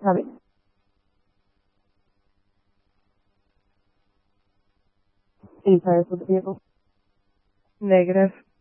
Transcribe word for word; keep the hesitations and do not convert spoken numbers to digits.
Have it. Any tires with the vehicle? Negative.